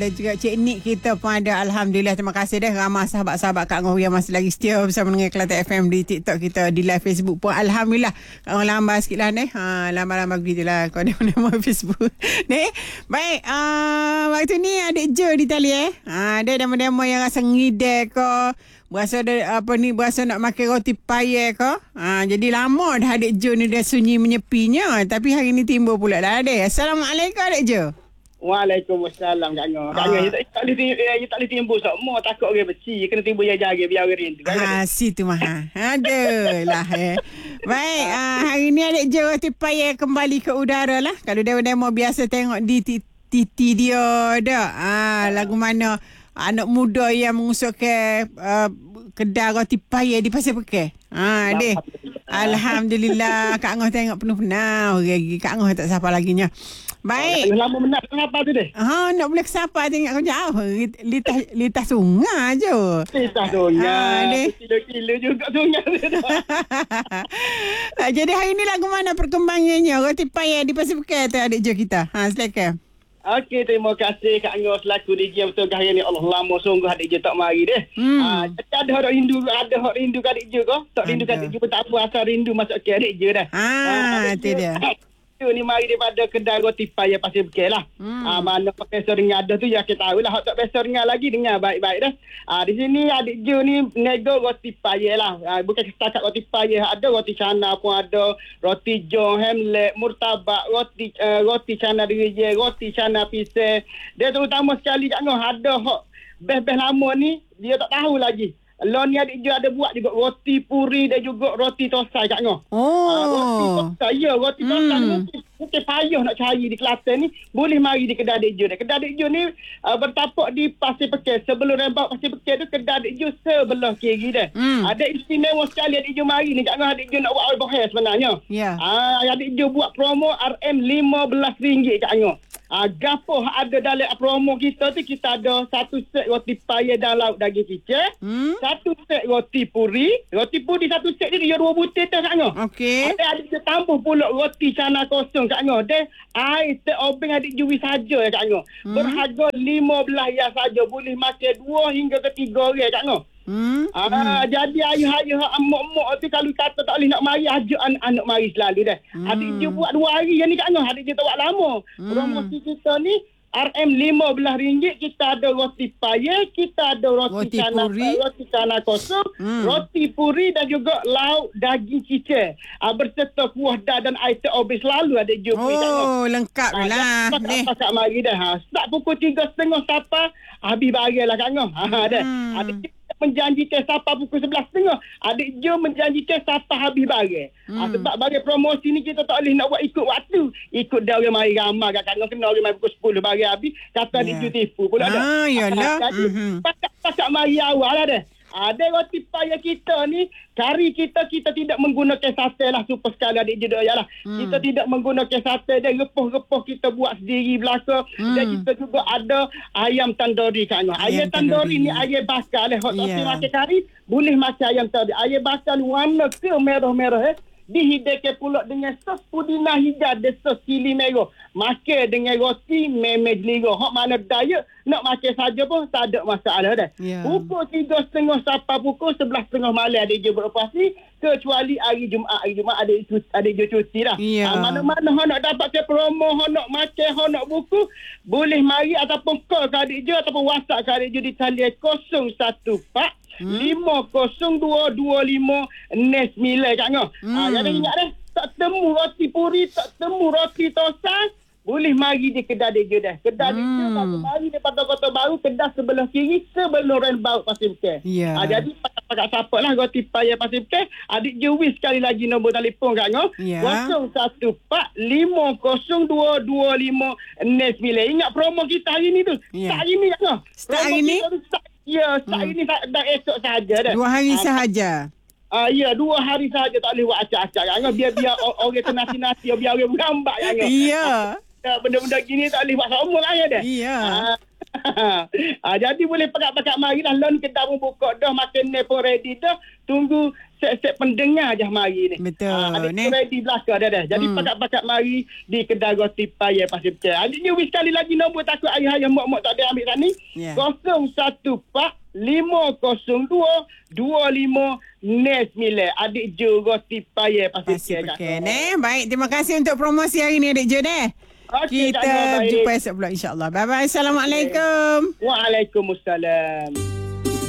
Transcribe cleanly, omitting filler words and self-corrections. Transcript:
Dan juga Cik Nik kita pun ada. Alhamdulillah, terima kasih dah ramai sahabat-sahabat Kak Ngah yang masih lagi setia bersama dengan Kelantan FM di TikTok kita, di live Facebook pun. Alhamdulillah. Kak Ngah lambat sikit lah ni. Lambat-lambat begitulah kau demo Facebook. Ni, baik. Waktu ni adik Jo di tali dia demo-demo yang rasa ngide ko. Berasa berasa nak makan roti payah ko. Jadi lama dah adik Jo ni dah sunyi menyepinya. Tapi hari ni timbul pula lah adik. Assalamualaikum adik Jo. Waalaikumsalam Kak Ngah. Kak Ngah, tak boleh timbul semua. Takut orang beci. Kena timbul jaga biar orang rindu. Situ mah. Aduh lah. Baik, hari ni adik Jo roti payah kembali ke udara lah. Kalau demo biasa tengok di titi dia dah. Lagu mana anak muda yang mengusulkan kedai roti payah di Pasir Pekeh. Deh. Alhamdulillah Kak Ngah tengok penuh-penuh lagi. Kak Ngah tak siapa lagi nya. Baik. Lama menat kenapa tu deh? Nak boleh kesapa tengok kau jauh. Litas sungai je. Litas sungai. Kilo-kilo juga sungai. Jadi hari ni lagu mana perkembangannya roti payah di Pasir Pekeh tu adik Jo kita. Silakan. Okey, terima kasih Kak Ngah selaku DJ betul hari ni. Allah lama sungguh adik Jo tak mari deh. Ada hak rindu kat adik Jo kau. Tak rindu kat adik Jo tak apa, asal rindu masuk ke adik Jo dah. Itu dia. Ni mari daripada kedai roti payah Pasir Pekeh lah. Mana profesor dengar dah tu ya kita tahu lah. Hak tak profesor dengar lagi dengar baik-baik dah. Di sini adik Jo ni nego roti payah lah. Bukan setakat roti payah, ada roti cana pun ada, roti jong, hamlet, murtabak, roti cana dirije, roti cana pisang. Dia terutama sekali Kak Ngah ada hak best-best lama ni dia tak tahu lagi. Lon ni adik Jo ada buat juga roti puri dan juga roti tosai Kak Ngah. Roti tosai, roti tosai mungkin payah nak cari di Kelantan ni. Boleh mari di kedai adik Jo. Kedai adik Jo ni bertapak di Pasir Pekeh. Sebelum rembak Pasir Pekeh tu kedai adik Jo sebelah kiri dah. Ada istimewa sekali adik Jo mari ni Kak Ngah. Adik Jo nak buat alkohol sebenarnya. Adik Jo buat promo RM15 Kak Ngah. Gapo ada dalam promo kita tu, kita ada satu set roti payah dan lauk daging kicap, satu set roti puri. Roti puri satu set dia 2 butir tu Kak Ngah. Okey. Ada tambah pula roti cana kosong Kak Ngah. Dia air obeng adik juwi saja Kak Ngah. Berharga 15 ya saja, boleh makan 2 hingga ke 3 orang Kak Ngah. Jadi ayah-ayah mak-mak tu kalau kata tak boleh nak mari, ajak anak mari selalu dah. Adik Jo buat 2 hari ni Kak Ngah. Adik Jo tak buat lama. Promosi kita ni RM15, kita ada roti payah, kita ada roti cana kosong, roti puri dan juga lauk daging cicak. Berserta kuah dan air obeng selalu ada Jo. Lengkap lah. Pakat mari dah. Start pukul 3.30 siapa habis barang lah Kak Ngah. Dah. Adik Jo menjanjikan siapa pukul 11.30. Adik Jo menjanjikan siapa habis barang. Sebab barang promosi ni kita tak boleh nak buat ikut waktu. Ikut dah orang mari ramai Kak Ngah, kena orang mari pukul 10 barang habis. Kata adik Jo tipu pula dah. Yalah. Pakat mari awal lah dah. Ada roti payah kita ni, kari kita tidak menggunakan sate lah. Super sekali adik Jo lah. Kita tidak menggunakan sate dia. Repoh-repoh kita buat sendiri belaka. Dan kita juga ada ayam tandori Kak Ngah. Ayam tandori ni ayam bakar lah. Hak tak makan kari, boleh makan ayam tandori. Ayam bakar ni warna ke merah-merah dihidangkan pula dengan sos pudina hijau dan sos cili merah. Makan dengan roti memes lira. Hak mana diet nak makan saja pun tak ada masalah dah. Pukul 3.30 sampai pukul 11.30 malam adik Jo beroperasi, kecuali hari Jumaat. Hari Jumaat adik Jo cuti dah. Mana-mana hak nak dapatkan promo, hak nak makan, hak nak buku, boleh mari ataupun call ke adik Jo ataupun WhatsApp ke adik Jo di talian 014 50222569 Kak Ngah. Jadi ingat dah, tak temu roti puri, tak temu roti tosai, boleh mari di kedai adik Jo dah. Kedai adik Jo kalau mari daripada Kota Baru, kedai sebelah kiri sebelum roundabout Pasir Pekeh. Jadi pakat siapa lah roti payah Pasir Pekeh. Adik Jo wis sekali lagi nombor telefon Kak Ngah. 014 50222569. Ingat promo kita hari ni tu. Start hari ni Kak Ngah. Start hari ni? Start ini dah esok sahaja dah. 2 hari sahaja. 2 hari sahaja, tak boleh buat acak-acak Kak Ngah. Biar orang tenasi-nasi, biar orang bergambar Kak Ngah. Benda-benda gini tak boleh buat semua lah ya dah. Jadi boleh pakat-pakat mari lah. Lon kedai pun buka dah. Makan ni pun ready dah. Tunggu set-set pendengar je mari ni. Betul. Adik Ni. ready belakang dah. Jadi pakat-pakat mari di kedai roti payah Pasir Putih. Adiknya wis sekali lagi nombor takut ayah-ayah mak-mak tak ada ambil kat ni. Ya. 014-502-25-9. Adik Jo roti payah Pasir Pasir Putih. Putih. Baik, terima kasih untuk promosi hari ni Adik Jo deh. Okey, Kita jumpa esok pula insya-Allah. Bye bye. Assalamualaikum. Waalaikumsalam.